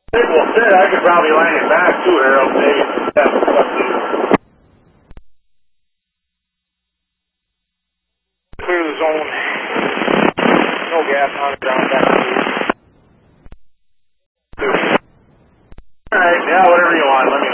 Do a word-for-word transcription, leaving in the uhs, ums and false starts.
Well, shit, I could probably line it back too, Harold. Maybe that's up to you. Clear the zone. No gas on the ground. Back to you. All right, yeah, whatever you want. Let me